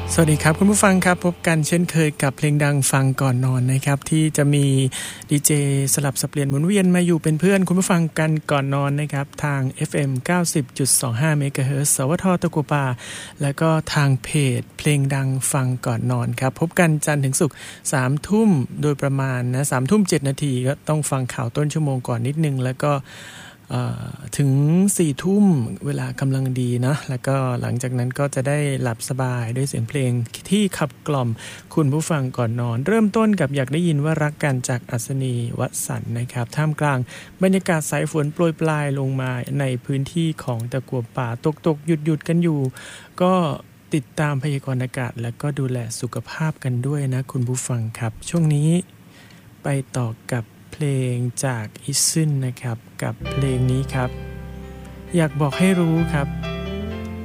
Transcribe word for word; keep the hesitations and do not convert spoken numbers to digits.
สวัสดีครับคุณผู้ฟังครับพบกันเช่นเคยกับเพลงดังฟังก่อนนอนนะครับที่จะมีดีเจสลับสับเปลี่ยนหมุนเวียนมาอยู่เป็นเพื่อนคุณผู้ฟังกันก่อนนอนนะครับทาง เอฟ เอ็ม เก้าสิบจุดสองห้า เมกะเฮิรตซ์ สวทตะกัวป่าแล้วก็ทางเพจเพลงดังฟังก่อนนอนครับพบกันจันทร์ถึงศุกร์ สามทุ่มโดยประมาณนะ สามทุ่มเจ็ดนาทีก็ต้องฟังข่าวต้นชั่วโมงก่อนนิดนึงแล้วก็ถึงสี่ทุ่มเวลากำลังดีนะแล้วก็หลังจากนั้นก็จะได้หลับสบายด้วยเสียงเพลงที่ขับกล่อมคุณผู้ฟังก่อนนอนเริ่มต้นกับอยากได้ยินว่ารักกันจากอัศนีวสันต์นะครับท่ามกลางบรรยากาศสายฝนโปรยปลายลงมาในพื้นที่ของตะกั่วป่าตกตกหยุดหยุดกันอยู่ก็ติดตามพยากรณ์อากาศและก็ดูแลสุขภาพกันด้วยนะคุณผู้ฟังครับช่วงนี้ไปต่อกับเพลงจากอิซึนนะครับกับเพลงนี้ครับอยากบอกให้รู้ครับ